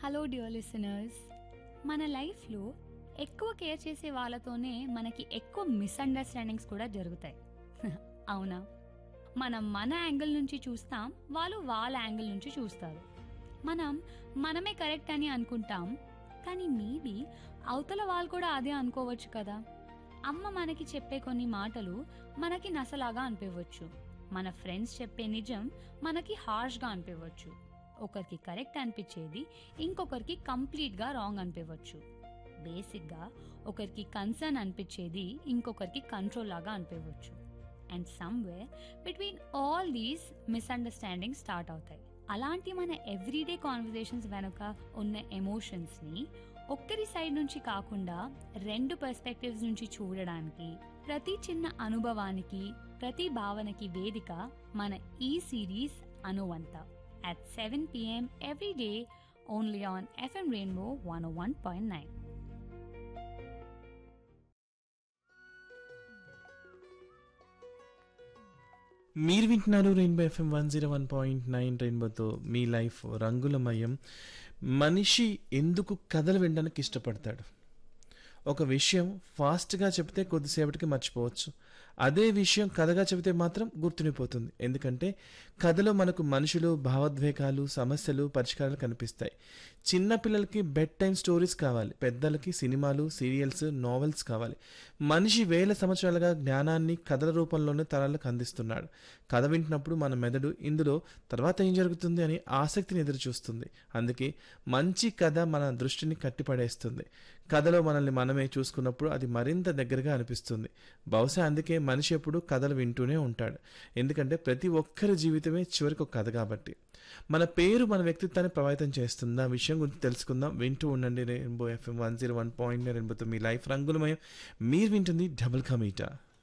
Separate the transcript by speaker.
Speaker 1: Hello dear listeners, మన లైఫ్లో ఎక్కువ కేర్ చేసే వాళ్ళతోనే మనకి ఎక్కువ మిస్అండర్స్టాండింగ్స్ కూడా జరుగుతాయి. అవునా? మనం మన యాంగిల్ నుంచి చూస్తాం, వాళ్ళు వాళ్ళ యాంగిల్ నుంచి చూస్తారు. మనమే కరెక్ట్ అని అనుకుంటాం, కానీ మేబీ అవతల వాళ్ళు కూడా అదే అనుకోవచ్చు కదా. అమ్మ మనకి చెప్పే కొన్ని మాటలు మనకి నసలాగా అనిపించవచ్చు. మన ఫ్రెండ్స్ చెప్పే నిజం మనకి హార్ష్గా అనిపించవచ్చు. ఒకరికి కరెక్ట్ అనిపించేది ఇంకొకరికి కంప్లీట్గా రాంగ్ అనిపించవచ్చు. బేసిక్గా ఒకరికి కన్సర్న్ అనిపించేది ఇంకొకరికి కంట్రోల్ లాగా అనిపించవచ్చు. And somewhere between all these misunderstanding start అవుతాయి. అలాంటి మన ఎవ్రీడే కాన్వర్జేషన్స్ వెనుక ఉన్న ఎమోషన్స్ని ఒక్కరి సైడ్ నుంచి కాకుండా రెండు పర్స్పెక్టివ్స్ నుంచి చూడడానికి, ప్రతి చిన్న అనుభవానికి, ప్రతి భావనకి వేదిక మన ఈ series అనువంత at 7 p.m. every day only on FM Rainbow 101.9.
Speaker 2: మీరు వింటున్నారు రెయిన్బో ఎఫ్ఎం 101.9. రెయిన్బోతో మీ లైఫ్ రంగులమయం. మనిషి ఎందుకు కథలు వినడానికి ఇష్టపడతాడు? ఒక విషయం ఫాస్ట్గా చెప్తే కొద్దిసేపటికి మర్చిపోవచ్చు. అదే విషయం కథగా చెబితే మాత్రం గుర్తుండిపోతుంది. ఎందుకంటే కథలో మనకు మనుషులు, భావోద్వేగాలు, సమస్యలు, పరిష్కారాలు కనిపిస్తాయి. చిన్నపిల్లలకి బెడ్ టైమ్ స్టోరీస్ కావాలి, పెద్దలకి సినిమాలు, సీరియల్స్, నావెల్స్ కావాలి. మనిషి వేల సంవత్సరాలుగా జ్ఞానాన్ని కథల రూపంలోనే తరాలకు అందిస్తున్నాడు. కథ వింటున్నప్పుడు మన మెదడు ఇందులో తర్వాత ఏం జరుగుతుంది అని ఆసక్తిని ఎదురు చూస్తుంది. అందుకే మంచి కథ మన దృష్టిని కట్టిపడేస్తుంది. కథలో మనల్ని మనమే చూసుకున్నప్పుడు అది మరింత దగ్గరగా అనిపిస్తుంది. బహుశా అందుకే మనిషి ఎప్పుడు కథలు వింటూనే ఉంటాడు. ఎందుకంటే ప్రతి ఒక్కరి జీవితమే చివరికి ఒక కథ కాబట్టి. మన పేరు మన వ్యక్తిత్వాన్ని ప్రభావితం చేస్తుంది. ఆ విషయం గురించి తెలుసుకుందాం. వింటూ ఉండండి రెయిన్బో ఎఫ్ఎం 101.9. రెయిన్బోతో మీ లైఫ్ రంగులమయం. మీరు వింటుంది డబుల్ కమీటా.